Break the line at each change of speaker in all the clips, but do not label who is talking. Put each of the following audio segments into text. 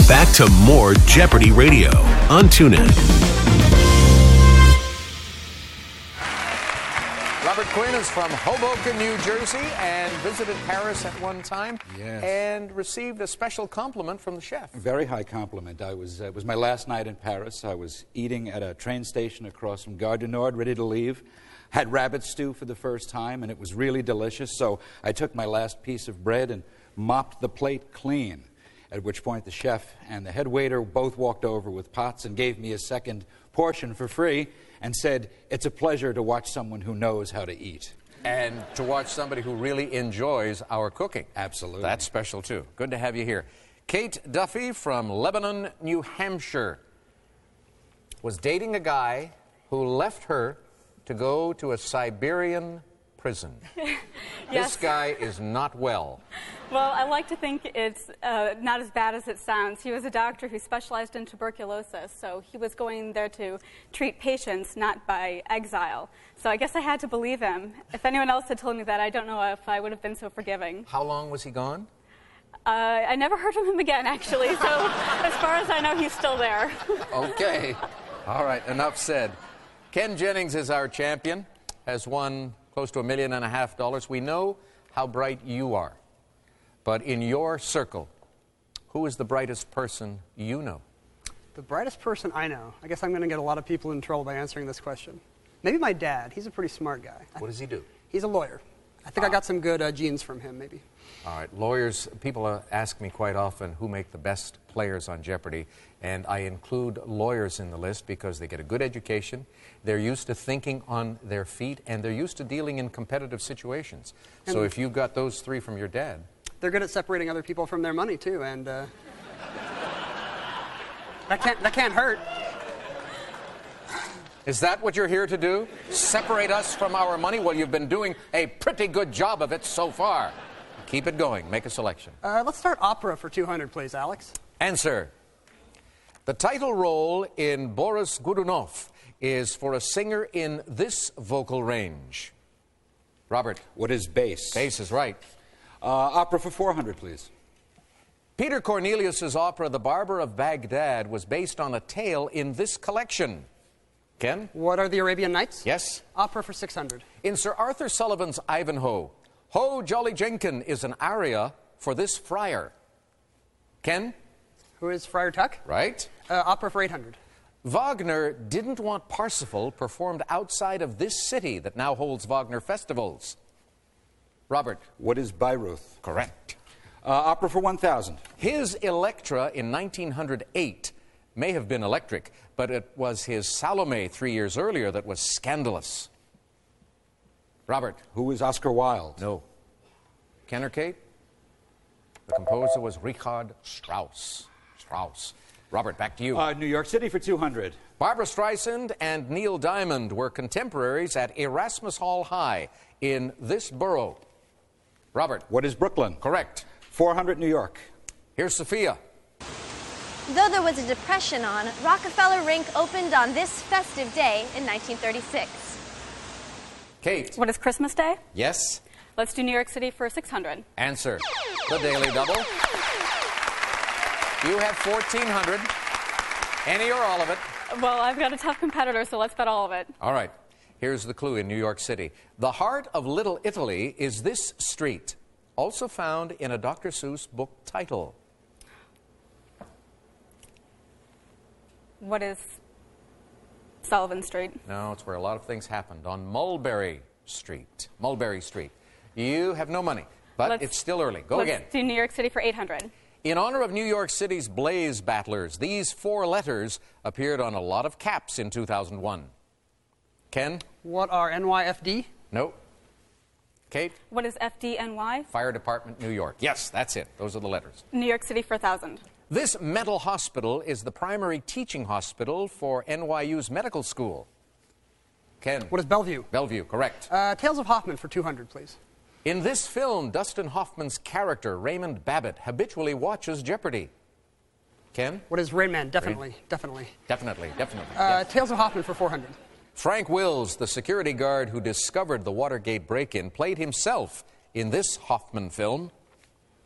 Back to more Jeopardy Radio on TuneIn.
Robert Quinn is from Hoboken, New Jersey, and visited Paris at one time.
Yes.
And received a special compliment from the chef.
Very high compliment. It was my last night in Paris. I was eating at a train station across from Gare du Nord, ready to leave. Had rabbit stew for the first time, and it was really delicious. So I took my last piece of bread and mopped the plate clean, at which point the chef and the head waiter both walked over with pots and gave me a second portion for free and said, "It's a pleasure to watch someone who knows how to eat."
And to watch somebody who really enjoys our cooking.
Absolutely.
That's special, too. Good to have you here. Kate Duffy from Lebanon, New Hampshire, was dating a guy who left her to go to a Siberian prison.
Yes.
This guy is not well.
Well, I like to think it's not as bad as it sounds. He was a doctor who specialized in tuberculosis, so he was going there to treat patients, not by exile. So I guess I had to believe him. If anyone else had told me that, I don't know if I would have been so forgiving.
How long was he gone?
I never heard from him again, actually, so as far as I know, he's still there.
Okay. All right, enough said. Ken Jennings is our champion, has won close to $1.5 million. We know how bright you are. But in your circle, who is the brightest person you know?
The brightest person I know. I guess I'm going to get a lot of people in trouble by answering this question. Maybe my dad. He's a pretty smart guy.
What does he do?
He's a lawyer. I think I got some good genes from him, maybe.
All right, lawyers, people ask me quite often who make the best players on Jeopardy, and I include lawyers in the list because they get a good education, they're used to thinking on their feet, and they're used to dealing in competitive situations. So if you got those three from your dad...
They're good at separating other people from their money, too, and that can't hurt.
Is that what you're here to do? Separate us from our money? Well, you've been doing a pretty good job of it so far. Keep it going. Make a selection.
Let's start opera for 200, please, Alex.
Answer. The title role in Boris Godunov is for a singer in this vocal range. Robert.
What is bass?
Bass is right.
Opera for 400, please.
Peter Cornelius's opera, The Barber of Baghdad, was based on a tale in this collection. Ken?
What are the Arabian Nights?
Yes.
Opera for 600.
In Sir Arthur Sullivan's Ivanhoe, Ho Jolly Jenkin is an aria for this friar. Ken?
Who is Friar Tuck?
Right.
Opera for 800.
Wagner didn't want Parsifal performed outside of this city that now holds Wagner festivals. Robert.
What is Bayreuth?
Correct.
Opera for 1,000.
His Electra in 1908 may have been electric, but it was his Salome 3 years earlier that was scandalous. Robert.
Who is Oscar Wilde?
No. Ken or Kate? The composer was Richard Strauss. Robert, back to you.
New York City for 200.
Barbra Streisand and Neil Diamond were contemporaries at Erasmus Hall High in this borough. Robert.
What is Brooklyn?
Correct.
400, New York.
Here's Sophia.
Though there was a depression on, Rockefeller Rink opened on this festive day in 1936.
Kate.
What is Christmas Day?
Yes.
Let's do New York City for 600.
Answer. The Daily Double. You have 1,400. Any or all of it?
Well, I've got a tough competitor, so let's bet all of it.
All right. Here's the clue in New York City. The heart of Little Italy is this street, also found in a Dr. Seuss book title.
What is Sullivan Street?
No, it's where a lot of things happened, on Mulberry Street. Mulberry Street. You have no money, but it's still early. Go again.
Let's do New York City for 800.
In honor of New York City's Blaze Battlers, these 4 letters appeared on a lot of caps in 2001. Ken?
What are NYFD?
No. Kate?
What is FDNY?
Fire Department, New York. Yes, that's it. Those are the letters.
New York City for 1,000.
This mental hospital is the primary teaching hospital for NYU's medical school. Ken?
What is Bellevue?
Bellevue, correct.
Tales of Hoffman for 200, please.
In this film, Dustin Hoffman's character, Raymond Babbitt, habitually watches Jeopardy. Ken?
What is Rain Man? Definitely.
Yes.
Tales of Hoffman for 400.
Frank Wills, the security guard who discovered the Watergate break-in, played himself in this Hoffman film.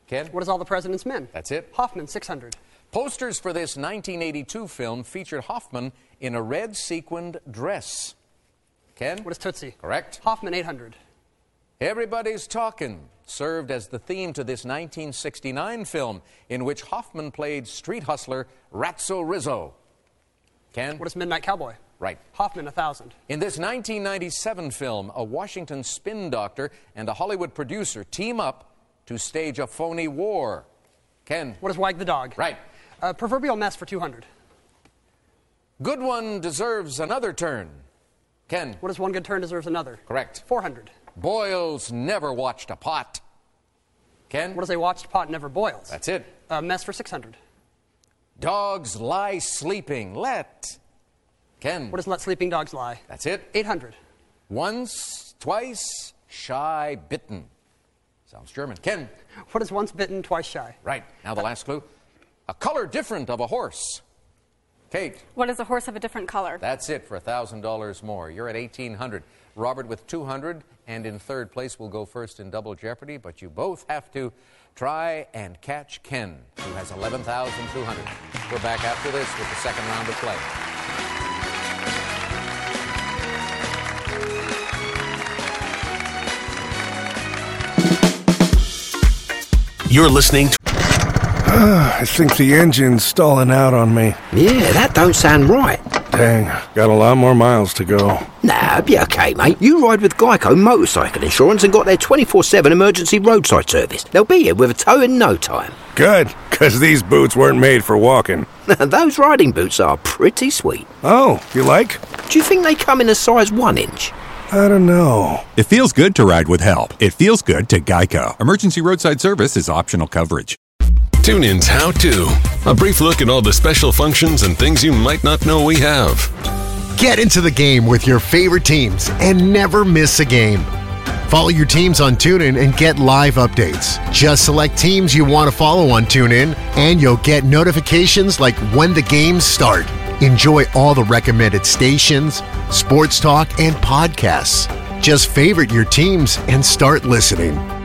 Ken?
What is All the President's Men?
That's it.
Hoffman, 600.
Posters for this 1982 film featured Hoffman in a red sequined dress. Ken?
What is Tootsie?
Correct.
Hoffman, 800.
Everybody's Talkin' served as the theme to this 1969 film in which Hoffman played street hustler Ratso Rizzo. Ken?
What is Midnight Cowboy?
Right.
Hoffman, 1,000.
In this 1997 film, a Washington spin doctor and a Hollywood producer team up to stage a phony war. Ken?
What is Wag the Dog?
Right.
Proverbial Mess for 200.
Good one deserves another turn. Ken?
What is One Good Turn Deserves Another?
Correct.
400.
Boils never watched a pot. Ken?
What is A Watched Pot Never Boils?
That's it.
Mess for 600.
Dogs lie sleeping. Let. Ken?
What is Let Sleeping Dogs Lie?
That's it.
800.
Once, twice, shy, bitten. Sounds German. Ken?
What is Once Bitten, Twice Shy?
Right. Now the last clue. A color different of a horse. Kate?
What is a horse of a different color?
That's it for $1,000 more. You're at 1,800. Robert with 200, and in third place will go first in Double Jeopardy, but you both have to try and catch Ken, who has 11,200. We're back after this with the second round of play.
You're listening to...
I think the engine's stalling out on me.
Yeah, that don't sound right.
Dang, got a lot more miles to go.
Nah, be okay, mate. You ride with Geico Motorcycle Insurance and got their 24/7 emergency roadside service. They'll be here with a tow in no time.
Good, because these boots weren't made for walking.
Those riding boots are pretty sweet.
Oh, you like?
Do you think they come in a size 1 inch?
I don't know.
It feels good to ride with help. It feels good to Geico. Emergency roadside service is optional coverage.
TuneIn's How To. A brief look at all the special functions and things you might not know we have.
Get into the game with your favorite teams and never miss a game. Follow your teams on TuneIn and get live updates. Just select teams you want to follow on TuneIn, and you'll get notifications like when the games start. Enjoy all the recommended stations, sports talk, and podcasts. Just favorite your teams and start listening.